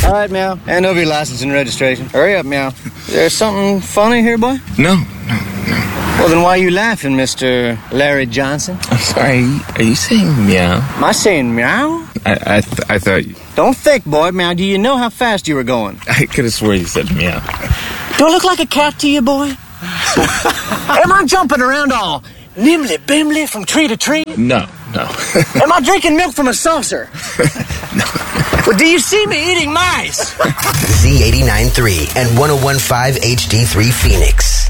All right, Meow. And over your license and registration. Hurry up, Meow. Is there something funny here, boy? No. Well, then why are you laughing, Mr. Larry Johnson? I'm sorry. Are you saying meow? Am I saying meow? I thought you... Don't think, boy. Meow, do you know how fast you were going? I could have swore you said meow. Do I look like a cat to you, boy? Am I jumping around all nimbly-bimbly from tree to tree? No. Am I drinking milk from a saucer? No. Well, do you see me eating mice? Z89.3 and 101.5 HD3 Phoenix.